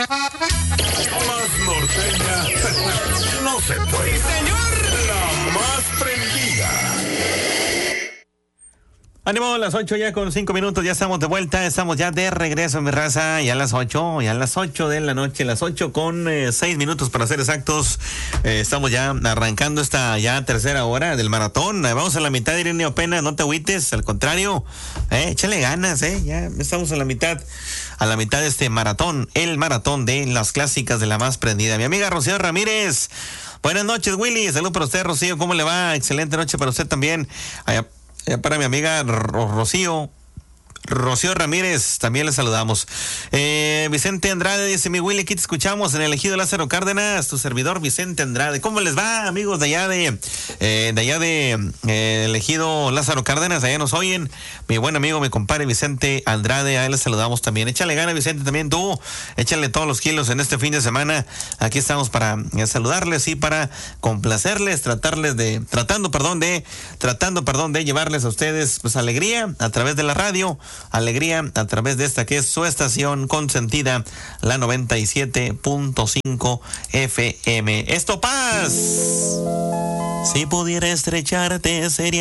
Más norteña no se puede. ¡Señor! La más prendida. Ánimo, las 8 ya con 5 minutos, ya estamos de vuelta, estamos ya de regreso, mi raza, ya a las 8 de la noche, las 8 con 6 minutos para ser exactos. Estamos ya arrancando esta ya tercera hora del maratón. Vamos a la mitad, Irene Opena, no te agüites, al contrario, échale ganas, ya estamos a la mitad de este maratón, el maratón de las clásicas de la más prendida. Mi amiga Rocío Ramírez, buenas noches, Willy, salud para usted, Rocío, ¿cómo le va? Excelente noche para usted también. Allá para mi amiga Rocío Ramírez, también le saludamos. Vicente Andrade dice: mi Willy, aquí te escuchamos en el Ejido Lázaro Cárdenas, tu servidor Vicente Andrade. ¿Cómo les va, amigos de allá de el Ejido Lázaro Cárdenas? Allá nos oyen. Mi buen amigo, mi compadre Vicente Andrade, a él le saludamos también. Échale gana, Vicente, también tú. Échale todos los kilos en este fin de semana. Aquí estamos para saludarles y para complacerles, tratando de llevarles a ustedes pues alegría a través de la radio. Alegría a través de esta que es su estación consentida, la 97.5 FM. Esto, paz. Si pudiera estrecharte sería